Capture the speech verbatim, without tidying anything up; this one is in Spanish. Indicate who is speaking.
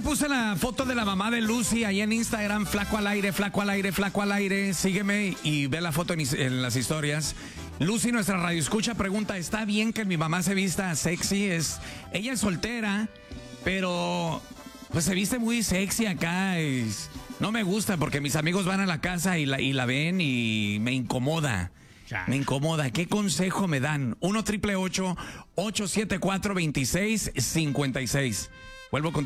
Speaker 1: puse la foto de la mamá de Lucy ahí en Instagram, flaco al aire, flaco al aire, flaco al aire. Sígueme y ve la foto en, en las historias. Lucy, nuestra radioescucha, pregunta, ¿está bien que mi mamá se vista sexy? Es, ella es soltera, pero pues se viste muy sexy acá. Es, no me gusta porque mis amigos van a la casa y la, y la ven y me incomoda. Ya. Me incomoda. ¿Qué consejo me dan? uno triple ocho, ocho siete cuatro, dos seis cinco seis. Vuelvo con